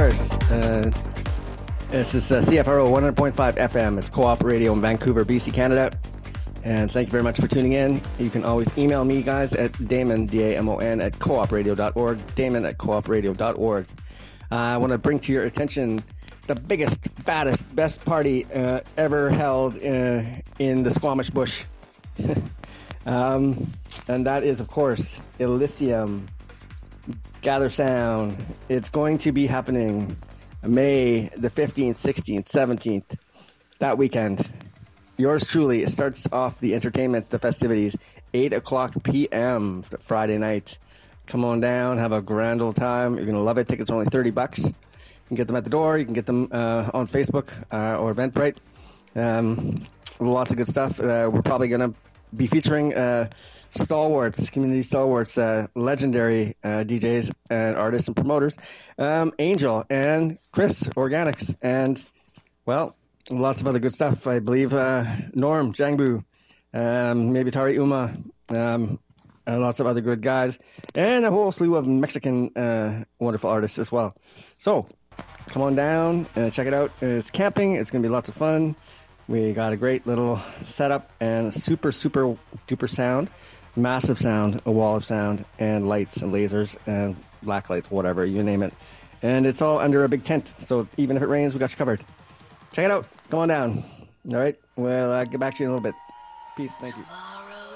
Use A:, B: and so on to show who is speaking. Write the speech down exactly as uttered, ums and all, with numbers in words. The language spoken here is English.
A: course. Uh, this is uh, C F R O one hundred point five F M. It's Co-op Radio in Vancouver, B C, Canada. And thank you very much for tuning in. You can always email me, guys, at Damon, D A M O N, at co op radio dot org, Damon at co op radio dot org. Uh, I want to bring to your attention the biggest, baddest, best party uh, ever held uh, in the Squamish Bush. um, and that is, of course, Elysium Gather Sound. It's going to be happening May the fifteenth, sixteenth, seventeenth, that weekend. Yours truly. It starts off the entertainment, the festivities, eight o'clock p.m. Friday night. Come on down, have a grand old time. You're going to love it. Tickets are only thirty bucks. You can get them at the door. You can get them uh, on Facebook uh, or Eventbrite. Um, lots of good stuff. Uh, we're probably going to be featuring uh, stalwarts, community stalwarts, uh, legendary uh, D Js and artists and promoters, um, Angel and Chris Organics, and, well, lots of other good stuff. I believe uh, Norm, Jangbu, um, maybe Tari Uma, um, and lots of other good guys, and a whole slew of Mexican uh, wonderful artists as well. So come on down and check it out. It's camping. It's going to be lots of fun. We got a great little setup and super, super duper sound, massive sound, a wall of sound, and lights and lasers and black lights, whatever, you name it. And it's all under a big tent. So even if it rains, we got you covered. Check it out. Come on down. All right. Well, I'll get back to you in a little bit. Peace. Thank you.